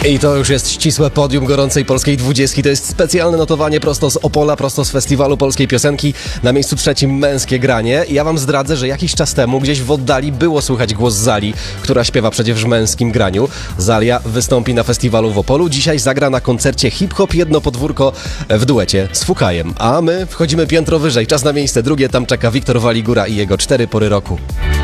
I to już jest ścisłe podium gorącej polskiej 20. To jest specjalne notowanie prosto z Opola, prosto z Festiwalu Polskiej Piosenki. Na miejscu trzecim męskie granie. Ja wam zdradzę, że jakiś czas temu gdzieś w oddali było słychać głos Zali, która śpiewa przecież w męskim graniu. Zalia wystąpi na festiwalu w Opolu. Dzisiaj zagra na koncercie hip-hop jedno podwórko w duecie z Fukajem. A my wchodzimy piętro wyżej. Czas na miejsce drugie. Tam czeka Wiktor Waligura i jego 4 pory roku.